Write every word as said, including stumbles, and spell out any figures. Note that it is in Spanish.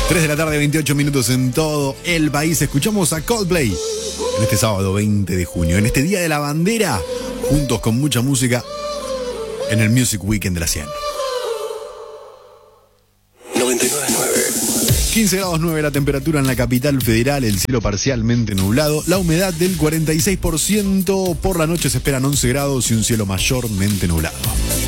tres de la tarde, veintiocho minutos en todo el país. Escuchamos a Coldplay en este sábado veinte de junio, en este Día de la Bandera, juntos con mucha música en el Music Weekend de la cien. noventa y nueve punto nueve. quince grados nueve la temperatura en la capital federal, el cielo parcialmente nublado, la humedad del cuarenta y seis por ciento, por la noche se esperan once grados y un cielo mayormente nublado.